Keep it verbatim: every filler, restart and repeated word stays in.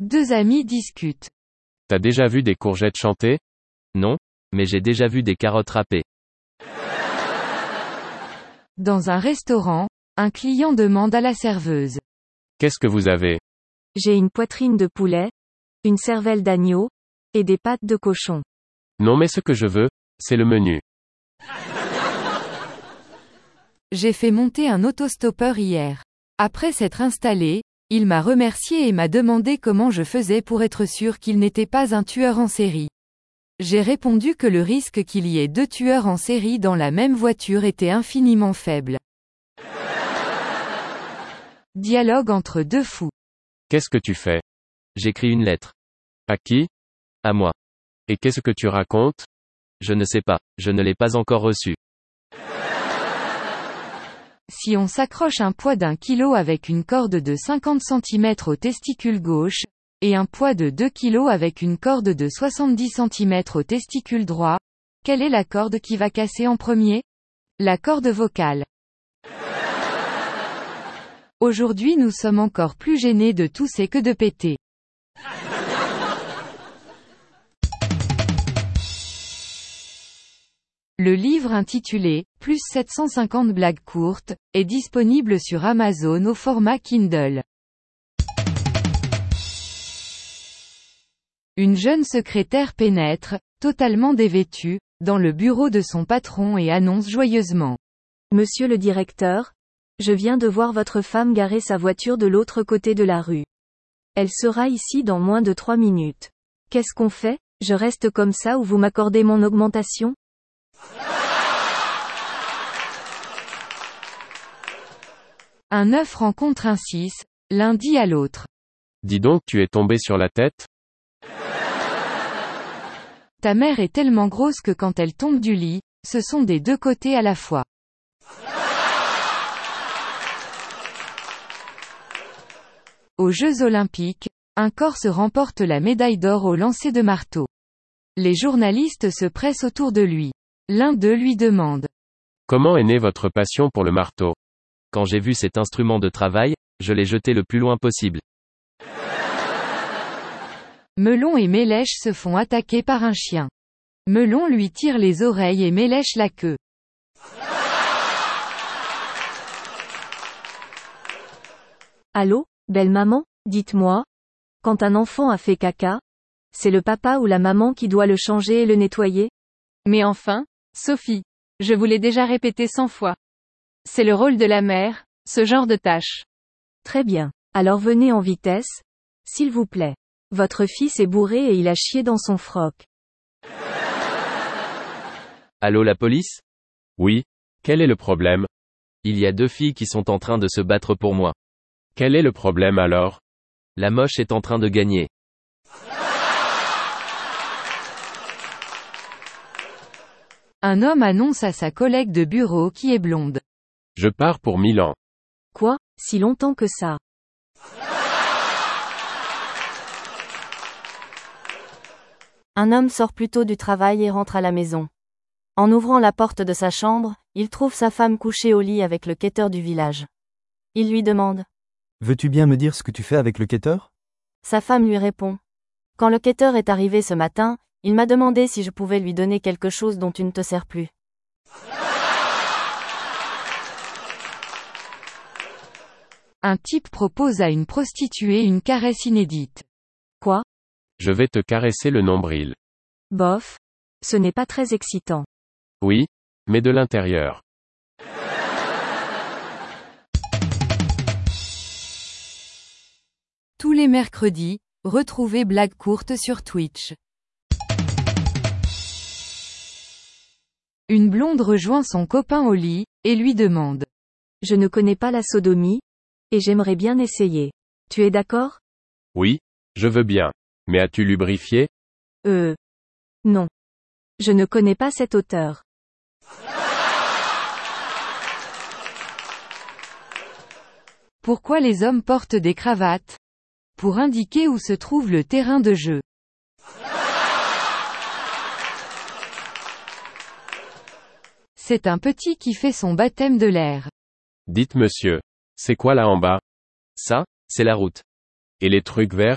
Deux amis discutent. T'as déjà vu des courgettes chanter? Non, mais j'ai déjà vu des carottes râpées. Dans un restaurant, un client demande à la serveuse. Qu'est-ce que vous avez? J'ai une poitrine de poulet, une cervelle d'agneau, et des pattes de cochon. Non mais ce que je veux, c'est le menu. J'ai fait monter un autostoppeur hier. Après s'être installé, il m'a remercié et m'a demandé comment je faisais pour être sûr qu'il n'était pas un tueur en série. J'ai répondu que le risque qu'il y ait deux tueurs en série dans la même voiture était infiniment faible. Dialogue entre deux fous. Qu'est-ce que tu fais? J'écris une lettre. À qui? À moi. Et qu'est-ce que tu racontes? Je ne sais pas, je ne l'ai pas encore reçue. Si on s'accroche un poids d'un kilo avec une corde de cinquante centimètres au testicule gauche, et un poids de deux kilos avec une corde de soixante-dix centimètres au testicule droit, quelle est la corde qui va casser en premier? La corde vocale. Aujourd'hui nous sommes encore plus gênés de tousser que de péter. Le livre intitulé « Plus sept cent cinquante blagues courtes » est disponible sur Amazon au format Kindle. Une jeune secrétaire pénètre, totalement dévêtue, dans le bureau de son patron et annonce joyeusement. Monsieur le directeur, je viens de voir votre femme garer sa voiture de l'autre côté de la rue. Elle sera ici dans moins de trois minutes. Qu'est-ce qu'on fait? Je reste comme ça ou vous m'accordez mon augmentation? Un œuf rencontre un six, l'un dit à l'autre. Dis donc, tu es tombé sur la tête? Ta mère est tellement grosse que quand elle tombe du lit, ce sont des deux côtés à la fois. Aux Jeux Olympiques, un Corse remporte la médaille d'or au lancer de marteau. Les journalistes se pressent autour de lui. L'un d'eux lui demande. Comment est née votre passion pour le marteau? Quand j'ai vu cet instrument de travail, je l'ai jeté le plus loin possible. Melon et Mélèche se font attaquer par un chien. Melon lui tire les oreilles et Mélèche la queue. Allô, belle maman, dites-moi. Quand un enfant a fait caca, c'est le papa ou la maman qui doit le changer et le nettoyer? Mais enfin, Sophie, je vous l'ai déjà répété cent fois. C'est le rôle de la mère, ce genre de tâche. Très bien. Alors venez en vitesse, s'il vous plaît. Votre fils est bourré et il a chié dans son froc. Allô la police? Oui. Quel est le problème? Il y a deux filles qui sont en train de se battre pour moi. Quel est le problème alors? La moche est en train de gagner. Un homme annonce à sa collègue de bureau qui est blonde. Je pars pour Milan. Quoi, si longtemps que ça? Un homme sort plus tôt du travail et rentre à la maison. En ouvrant la porte de sa chambre, il trouve sa femme couchée au lit avec le quêteur du village. Il lui demande. Veux-tu bien me dire ce que tu fais avec le quêteur? Sa femme lui répond. Quand le quêteur est arrivé ce matin, il m'a demandé si je pouvais lui donner quelque chose dont tu ne te sers plus. Un type propose à une prostituée une caresse inédite. Quoi? Je vais te caresser le nombril. Bof. Ce n'est pas très excitant. Oui, mais de l'intérieur. Tous les mercredis, retrouvez Blagues courtes sur Twitch. Une blonde rejoint son copain au lit, et lui demande. Je ne connais pas la sodomie, et j'aimerais bien essayer. Tu es d'accord? Oui, je veux bien. Mais as-tu lubrifié? Euh. Non. Je ne connais pas cet auteur. Pourquoi les hommes portent des cravates? Pour indiquer où se trouve le terrain de jeu. C'est un petit qui fait son baptême de l'air. Dites monsieur. C'est quoi là en bas? Ça, c'est la route. Et les trucs verts?